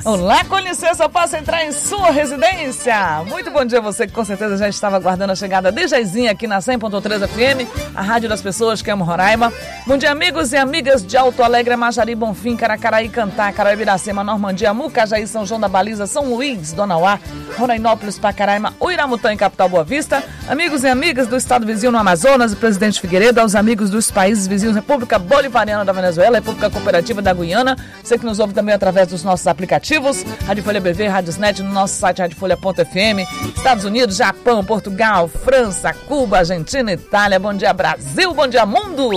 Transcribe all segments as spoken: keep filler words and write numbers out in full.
Olá, com licença, eu posso entrar em sua residência? Muito bom dia a você que com certeza já estava aguardando a chegada de Jaizinha aqui na cem ponto três F M, a rádio das pessoas que amam Roraima. Bom dia, amigos e amigas de Alto Alegre, Majari, Bonfim, Caracaraí, Cantá, Caraíba, Iracema, Normandia, Mucajaí, São João da Baliza, São Luís, Dona Uá, Rorainópolis, Pacaraima, Uiramutã e Capital Boa Vista. Amigos e amigas do estado vizinho no Amazonas, Presidente Figueiredo, aos amigos dos países vizinhos, República Bolivariana da Venezuela, República Cooperativa da Guiana, você que nos ouve também através dos nossos aplicativos, Rádio Folha B V, Rádiosnet, no nosso site rádio folha ponto f m, Estados Unidos, Japão, Portugal, França, Cuba, Argentina, Itália. Bom dia, Brasil, bom dia, mundo!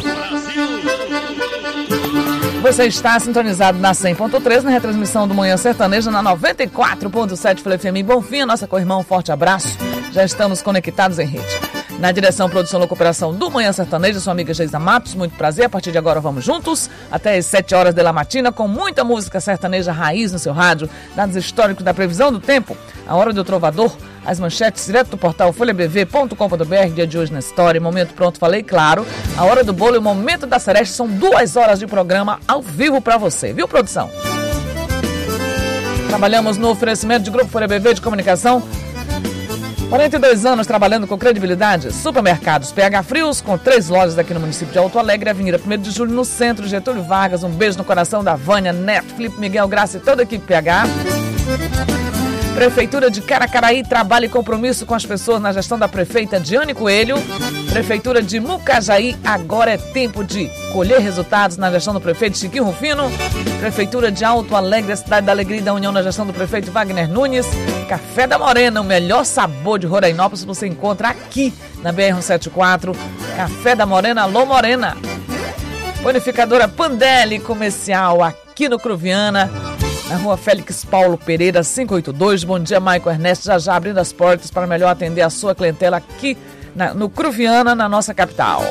Você está sintonizado na cem ponto três, na retransmissão do Manhã Sertaneja, na noventa e quatro ponto sete Folha F M em Bonfim, nossa co-irmã, um forte abraço. Já estamos conectados em rede. Na direção, produção e cooperação do Manhã Sertaneja, sua amiga Geisa Matos, muito prazer. A partir de agora vamos juntos, até as sete horas da matina, com muita música sertaneja raiz no seu rádio, dados históricos da previsão do tempo, a hora do trovador, as manchetes direto do portal folha b v ponto com ponto b r, dia de hoje na história, momento pronto, falei, claro, a hora do bolo e o momento da sereste, são duas horas de programa ao vivo pra você, viu, produção? Trabalhamos no oferecimento de Grupo Folha B V de Comunicação, quarenta e dois anos trabalhando com credibilidade. Supermercados P H Frios, com três lojas aqui no município de Alto Alegre, Avenida primeiro de julho, no centro, Getúlio Vargas. Um beijo no coração da Vânia, Neto, Felipe, Miguel, Graça e toda a equipe P H. Prefeitura de Caracaraí, trabalho e compromisso com as pessoas na gestão da prefeita Diane Coelho. Prefeitura de Mucajaí, agora é tempo de colher resultados na gestão do prefeito Chiquinho Rufino. Prefeitura de Alto Alegre, a cidade da alegria e da união na gestão do prefeito Wagner Nunes. Café da Morena, o melhor sabor de Rorainópolis você encontra aqui na B R cento e setenta e quatro. Café da Morena, alô Morena. Bonificadora Pandelli Comercial, aqui no Cruviana, na rua Félix Paulo Pereira, quinhentos e oitenta e dois. Bom dia, Maico Ernesto, já já abrindo as portas para melhor atender a sua clientela aqui na, no Cruviana, na nossa capital.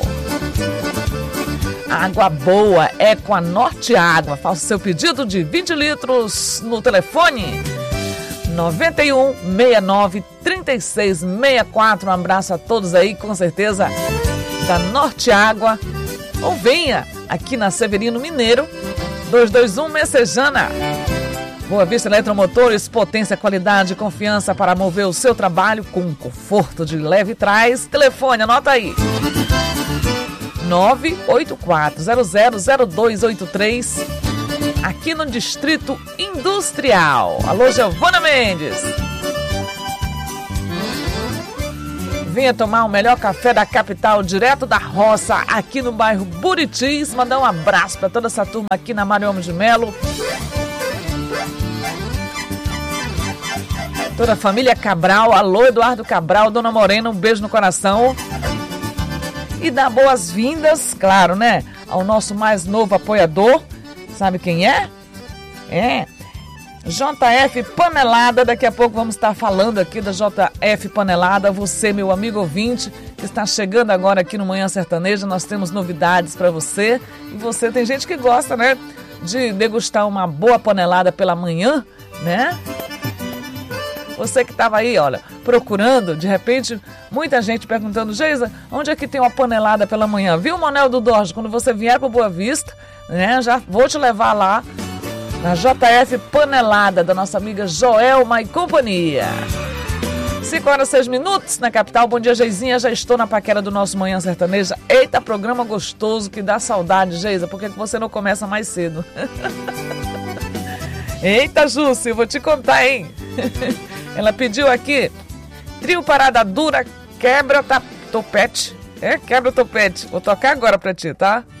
Água boa é com a Norte Água. Faça o seu pedido de vinte litros no telefone noventa e um, sessenta e nove, trinta e seis, sessenta e quatro. Um abraço a todos aí, com certeza, da Norte Água. Ou venha aqui na Severino Mineiro, duzentos e vinte e um Messejana. Boa Vista Eletromotores, potência, qualidade e confiança para mover o seu trabalho com conforto de leve trás. Telefone, anota aí. nove oito quatro zero zero zero dois oito três, aqui no Distrito Industrial. Alô, Giovana Mendes. Venha tomar o melhor café da capital, direto da roça, aqui no bairro Buritis. Mandar um abraço para toda essa turma aqui na Mário Homem de Melo. Toda a família Cabral. Alô, Eduardo Cabral, Dona Morena, um beijo no coração. E dar boas-vindas, claro, né, ao nosso mais novo apoiador. Sabe quem é? É J F Panelada. Daqui a pouco vamos estar falando aqui da J F Panelada. Você, meu amigo ouvinte, que está chegando agora aqui no Manhã Sertaneja, nós temos novidades para você. E você, tem gente que gosta, né, de degustar uma boa panelada pela manhã, né? Você que estava aí, olha, procurando, de repente, muita gente perguntando, Geisa, onde é que tem uma panelada pela manhã? Viu, Manuel do Dorje? Quando você vier para Boa Vista, né, já vou te levar lá na J F Panelada, da nossa amiga Joelma e companhia. cinco horas e seis minutos na capital. Bom dia, Geizinha. Já estou na paquera do nosso Manhã Sertaneja. Eita, programa gostoso que dá saudade, Geisa. Por que você não começa mais cedo? Eita, Júcio, vou te contar, hein? Ela pediu aqui, trio Parada Dura, quebra topete. É, quebra o topete. Vou tocar agora pra ti, tá?